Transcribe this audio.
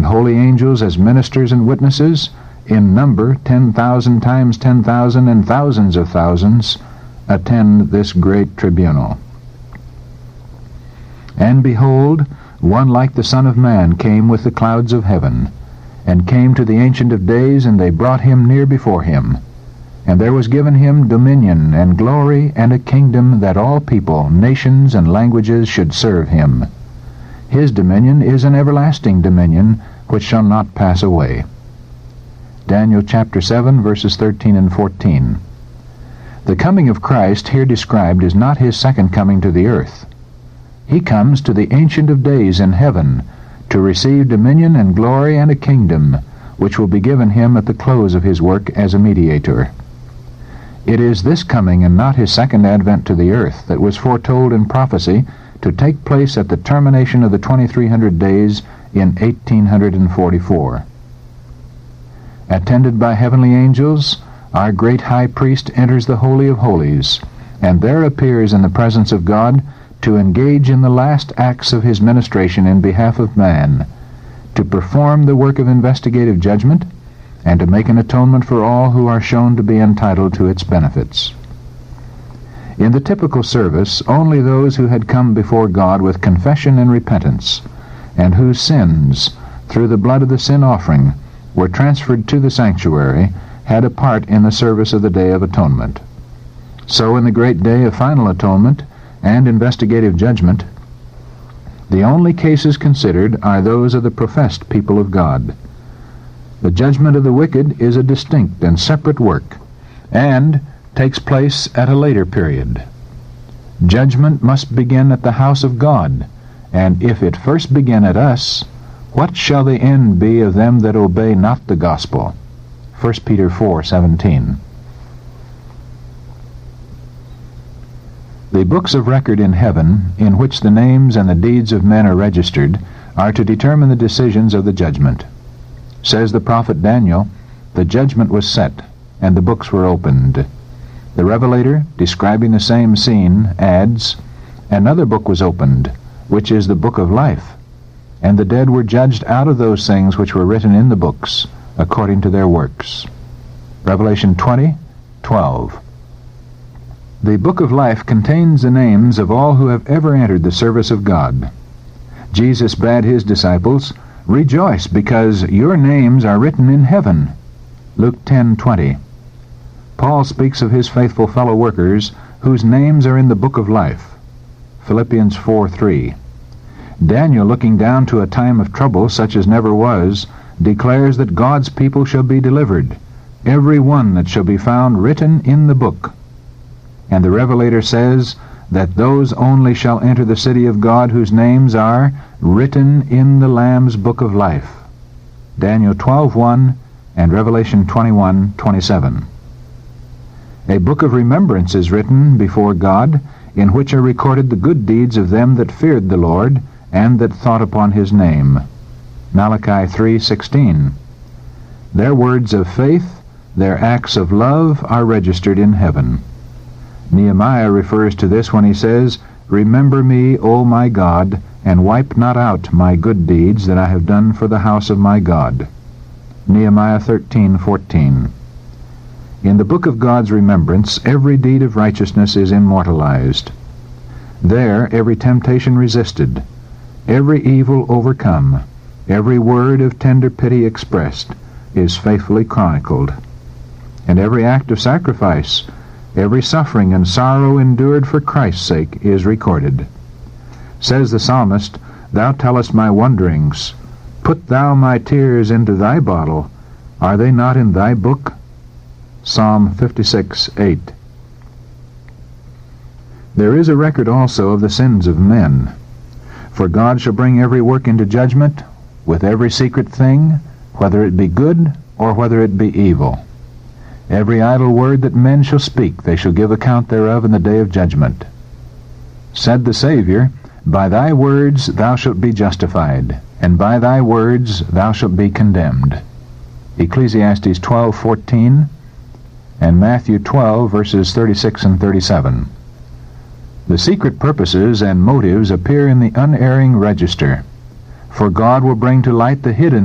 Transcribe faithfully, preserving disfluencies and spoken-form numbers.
and holy angels as ministers and witnesses, in number ten thousand times ten thousand and thousands of thousands, attend this great tribunal. And behold, one like the Son of Man came with the clouds of heaven, and came to the Ancient of Days, and they brought him near before him. And there was given him dominion and glory and a kingdom, that all people, nations, and languages should serve him. His dominion is an everlasting dominion, which shall not pass away. Daniel chapter seven, verses thirteen and fourteen. The coming of Christ here described is not his second coming to the earth. He comes to the Ancient of Days in heaven to receive dominion and glory and a kingdom, which will be given him at the close of his work as a mediator. It is this coming and not his second advent to the earth that was foretold in prophecy to take place at the termination of the twenty-three hundred days in eighteen forty-four. Attended by heavenly angels, our great high priest enters the Holy of Holies, and there appears in the presence of God to engage in the last acts of his ministration in behalf of man, to perform the work of investigative judgment, and to make an atonement for all who are shown to be entitled to its benefits. In the typical service, only those who had come before God with confession and repentance, and whose sins, through the blood of the sin offering, were transferred to the sanctuary, had a part in the service of the Day of Atonement. So in the great day of final atonement and investigative judgment, the only cases considered are those of the professed people of God. The judgment of the wicked is a distinct and separate work, and takes place at a later period. Judgment must begin at the house of God, and if it first begin at us, what shall the end be of them that obey not the gospel? First Peter four seventeen. The books of record in heaven, in which the names and the deeds of men are registered, are to determine the decisions of the judgment. Says the prophet Daniel, the judgment was set, and the books were opened. The Revelator, describing the same scene, adds, another book was opened, which is the book of life, and the dead were judged out of those things which were written in the books, according to their works. Revelation twenty twelve. The book of life contains the names of all who have ever entered the service of God. Jesus bade his disciples, rejoice, because your names are written in heaven. Luke ten twenty. Paul speaks of his faithful fellow workers whose names are in the book of life. Philippians four three. Daniel, looking down to a time of trouble such as never was, declares that God's people shall be delivered, every one that shall be found written in the book. And the Revelator says that those only shall enter the city of God whose names are written in the Lamb's book of life. Daniel twelve one and Revelation twenty-one twenty-seven. A book of remembrance is written before God, in which are recorded the good deeds of them that feared the Lord, and that thought upon his name. Malachi three sixteen. Their words of faith, their acts of love, are registered in heaven. Nehemiah refers to this when he says, remember me, O my God, and wipe not out my good deeds that I have done for the house of my God. Nehemiah thirteen fourteen. In the book of God's remembrance, every deed of righteousness is immortalized. There every temptation resisted, every evil overcome, every word of tender pity expressed is faithfully chronicled, and every act of sacrifice, every suffering and sorrow endured for Christ's sake is recorded. Says the psalmist, thou tellest my wanderings, put thou my tears into thy bottle, are they not in thy book? Psalm fifty-six eight. There is a record also of the sins of men. For God shall bring every work into judgment, with every secret thing, whether it be good or whether it be evil. Every idle word that men shall speak, they shall give account thereof in the day of judgment. Said the Savior, by thy words thou shalt be justified, and by thy words thou shalt be condemned. Ecclesiastes twelve fourteen and Matthew twelve, verses thirty-six and thirty-seven. The secret purposes and motives appear in the unerring register, for God will bring to light the hidden